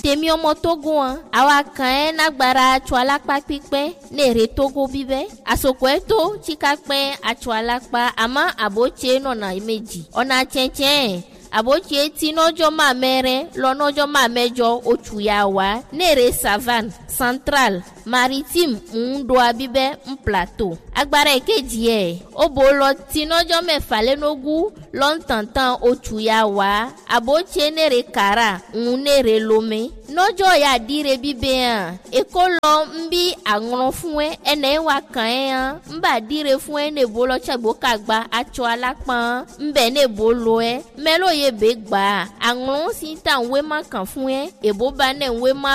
tèmi ọmọ Togo an àwa kan nagbara tso alakpa pípẹ́ nere Togo bíbẹ́ àsopọ̀ ẹ̀tọ́ tsikapẹ́ atso alakpa àmọ́ àbótse nọ̀nà méjì ọ̀nà tsẹ̀tsẹ̀ àbótse tí nọ́jọ́ máa mẹ́rẹ́ lọ́nọ́jọ́ máa mẹ́jọ oṣù yà wá nere savane central maritime ńdoa bíbẹ́ ń plateau agbára èkejì ẹ̀ ó bò lọ tí nọ́jọ́ mẹ́fà lẹ́nogún lọ́ntàntàn oṣù yà wá àbótse nere kara ń nere lomé nọ́jọ́ yà dire bíbẹ́ hàn èkó lọ ń bí àrùn fún ẹ ẹnẹ́ wà kàn ẹ́ hàn ń bà dire fún ẹ nebo lọ tsagbo kagba atsọ alápọ̀n ń bẹ̀ nebo lọ ẹ mẹ́lò yẹ bẹ́ gbà àrùn sí ta ń wé má kàn fún ẹ èbó bá nẹ̀ ń wé má